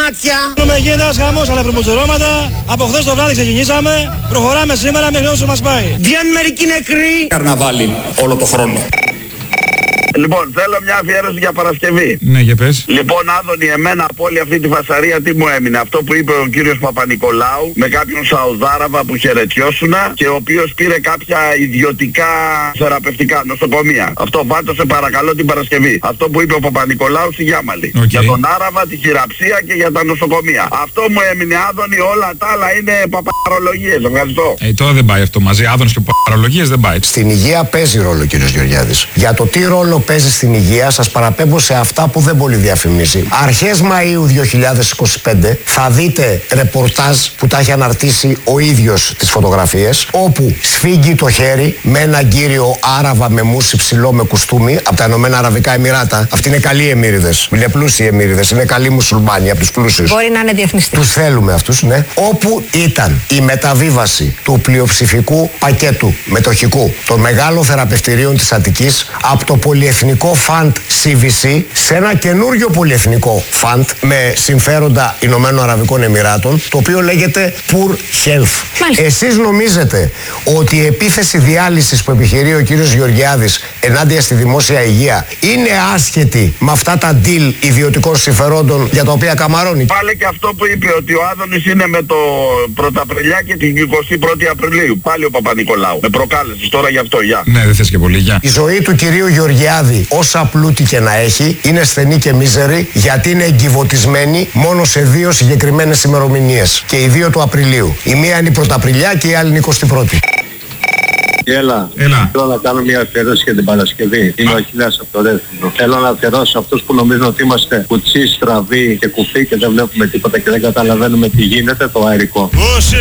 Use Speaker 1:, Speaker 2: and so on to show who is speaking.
Speaker 1: μάτια.
Speaker 2: Γίνεται ένας χαμός, αλλά προμουτζερώματα. Από χθες το βράδυ ξεκινήσαμε. Προχωράμε σήμερα μέχρι όσο μας πάει.
Speaker 1: Βγαίνουν μερικοί νεκροί.
Speaker 3: Καρναβάλι όλο το χρόνο.
Speaker 4: Λοιπόν, θέλω μια αφιέρωση για Παρασκευή.
Speaker 5: Ναι, για πες.
Speaker 4: Λοιπόν, Άδωνη, εμένα από όλη αυτή τη φασαρία τι μου έμεινε? Αυτό που είπε ο κύριος Παπα-Νικολάου με κάποιον Σαουδάραβα που χαιρετιώσουνα και ο οποίος πήρε κάποια ιδιωτικά θεραπευτικά νοσοκομεία. Αυτό πάντως σε παρακαλώ την Παρασκευή. Αυτό που είπε ο Παπα-Νικολάου στη Γιάμαλη. Για τον Άραβα, τη χειραψία και για τα νοσοκομεία. Αυτό μου έμεινε, Άδωνη, όλα τα άλλα είναι παπαρολογίες. Ευχαριστώ.
Speaker 5: Τώρα δεν πάει αυτό μαζί. Άδωνης και παπαρολογίες δεν πάει.
Speaker 6: Στην υγεία παίζει ρόλο, κύριος Γεωργιάδης. Για το τι ρόλο παίζει στην υγεία, σας παραπέμπω σε αυτά που δεν πολύ διαφημίζει. Αρχές Μαΐου 2025 θα δείτε ρεπορτάζ που τα έχει αναρτήσει ο ίδιος τις φωτογραφίες, όπου σφίγγει το χέρι με έναν κύριο Άραβα με μουσι ψηλό με κουστούμι από τα Ηνωμένα Αραβικά Εμιράτα. Αυτοί είναι καλοί εμμύριδες. Είναι πλούσιοι εμμύριδες. Είναι καλοί μουσουλμάνοι από τους πλούσιους.
Speaker 7: Μπορεί να είναι διεθνιστές.
Speaker 6: Τους θέλουμε αυτούς, ναι. Όπου ήταν η μεταβίβαση του πλειοψηφικού πακέτου μετοχικού των μεγάλων θεραπευτηρίων της Αττικής από το πολυεθνικό φαντ CVC σε ένα καινούριο πολυεθνικό φαντ με συμφέροντα Ηνωμένων Αραβικών Εμιράτων, το οποίο λέγεται Poor Health.
Speaker 7: Μάλιστα.
Speaker 6: Εσείς νομίζετε ότι η επίθεση διάλυσης που επιχειρεί ο κύριος Γεωργιάδης ενάντια στη δημόσια υγεία είναι άσχετη με αυτά τα deal ιδιωτικών συμφερόντων για τα οποία καμαρώνει?
Speaker 4: Πάλι και αυτό που είπε ότι ο Άδωνης είναι με το Πρωταπριλιά και την 21η Απριλίου. Πάλι ο Παπα-Νικολάου. Με προκάλεσες τώρα γι' αυτό, γεια.
Speaker 5: Ναι, δεν θες και πολύ, γεια.
Speaker 6: Η ζωή του κυρίου Γεωργιάδη, όσα πλούτη και να έχει, είναι στενή και μίζερη, γιατί είναι εγκυβωτισμένη μόνο σε δύο συγκεκριμένες ημερομηνίες. Και οι δύο του Απριλίου. Η μία είναι η Πρωταπριλιά και η άλλη είναι η 21η.
Speaker 8: Έλα. Θέλω να κάνω μια αφιέρωση για την Παρασκευή. Είμαι ο Αχιλλέας από το Ρέθινο. Θέλω να αφιερώσω αυτούς που νομίζουν ότι είμαστε κουτσί, στραβοί και κουφοί και δεν βλέπουμε τίποτα και δεν καταλαβαίνουμε τι γίνεται, το αερικό.